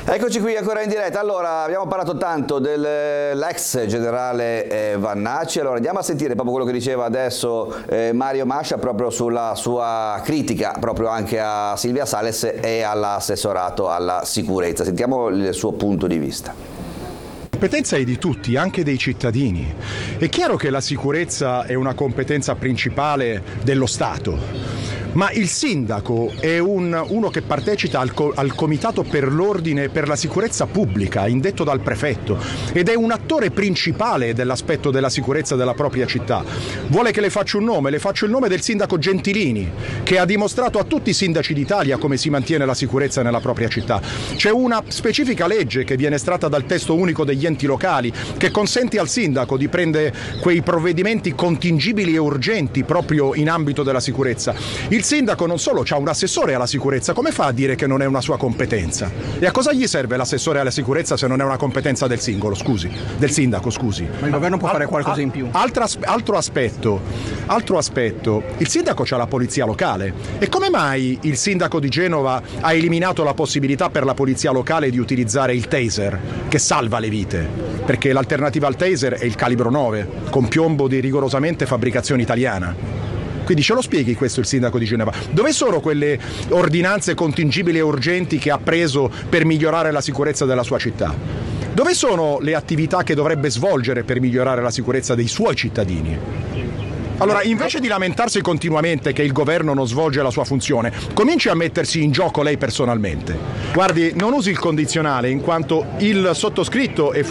Eccoci qui ancora in diretta. Allora, abbiamo parlato tanto dell'ex generale Vannacci, allora andiamo a sentire proprio quello che diceva adesso Mario Mascia proprio sulla sua critica proprio anche a Silvia Sales e all'assessorato alla sicurezza. Sentiamo il suo punto di vista. La competenza è di tutti, anche dei cittadini. È chiaro che la sicurezza è una competenza principale dello Stato. Ma il sindaco è uno che partecipa al comitato per l'ordine e per la sicurezza pubblica, indetto dal prefetto, ed è un attore principale dell'aspetto della sicurezza della propria città. Vuole che le faccia un nome? Le faccio il nome del sindaco Gentilini, che ha dimostrato a tutti i sindaci d'Italia come si mantiene la sicurezza nella propria città. C'è una specifica legge che viene estratta dal testo unico degli enti locali che consente al sindaco di prendere quei provvedimenti contingibili e urgenti proprio in ambito della sicurezza. Il sindaco non solo ha un assessore alla sicurezza, come fa a dire che non è una sua competenza? E a cosa gli serve l'assessore alla sicurezza se non è una competenza del sindaco, scusi? Ma il governo può fare qualcosa in più. Altro aspetto, il sindaco c'ha la polizia locale. E come mai il sindaco di Genova ha eliminato la possibilità per la polizia locale di utilizzare il taser, che salva le vite? Perché l'alternativa al taser è il calibro 9, con piombo di rigorosamente fabbricazione italiana. Quindi ce lo spieghi questo il sindaco di Genova? Dove sono quelle ordinanze contingibili e urgenti che ha preso per migliorare la sicurezza della sua città? Dove sono le attività che dovrebbe svolgere per migliorare la sicurezza dei suoi cittadini? Allora, invece di lamentarsi continuamente che il governo non svolge la sua funzione, cominci a mettersi in gioco lei personalmente. Guardi, non usi il condizionale in quanto il sottoscritto è